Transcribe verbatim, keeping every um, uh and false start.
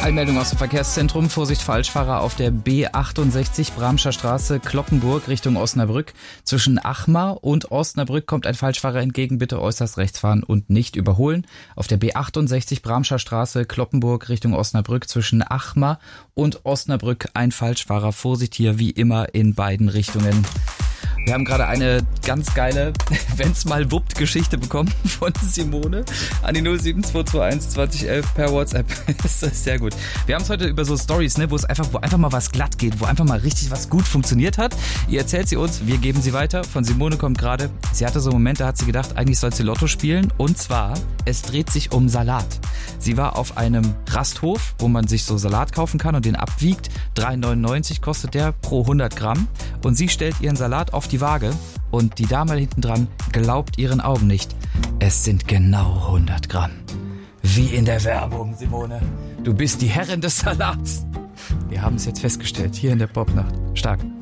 Eilmeldung aus dem Verkehrszentrum. Vorsicht, Falschfahrer auf der B achtundsechzig Bramscher Straße, Cloppenburg Richtung Osnabrück. Zwischen Achmar und Osnabrück kommt ein Falschfahrer entgegen. Bitte äußerst rechts fahren und nicht überholen. Auf der B achtundsechzig Bramscher Straße, Cloppenburg Richtung Osnabrück. Zwischen Achmar und Osnabrück ein Falschfahrer. Vorsicht hier wie immer in beiden Richtungen. Wir haben gerade eine ganz geile Wenn's mal wuppt Geschichte bekommen von Simone an die null sieben zwei zwei eins zwanzig elf per WhatsApp. Das ist sehr gut. Wir haben es heute über so Stories, ne, wo es einfach, wo einfach mal was glatt geht, wo einfach mal richtig was gut funktioniert hat. Ihr erzählt sie uns, wir geben sie weiter. Von Simone kommt gerade, sie hatte so einen Moment, da hat sie gedacht, eigentlich soll sie Lotto spielen. Und zwar, es dreht sich um Salat. Sie war auf einem Rasthof, wo man sich so Salat kaufen kann und den abwiegt. drei neunundneunzig kostet der pro hundert Gramm. Und sie stellt ihren Salat auf die Waage und die Dame hinten dran glaubt ihren Augen nicht. Es sind genau hundert Gramm. Wie in der Werbung, Simone. Du bist die Herrin des Salats. Wir haben es jetzt festgestellt, hier in der Popnacht. Stark.